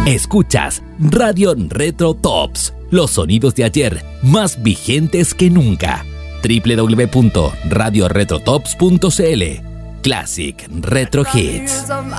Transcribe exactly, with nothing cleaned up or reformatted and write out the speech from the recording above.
Escuchas Radio Retro Tops, los sonidos de ayer más vigentes que nunca. doble u doble u doble u punto radio retro tops punto c l. Classic Retro Hits.